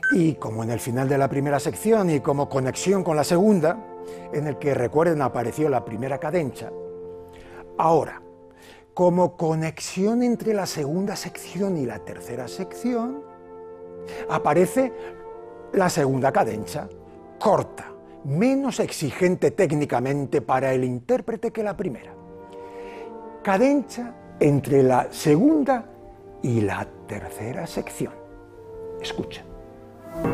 Y como en el final de la primera sección y como conexión con la segunda, en el que recuerden apareció la primera cadenza, ahora, como conexión entre la segunda sección y la tercera sección, aparece la segunda cadenza, corta, menos exigente técnicamente para el intérprete que la primera. Cadenza entre la segunda y la tercera sección. Escucha.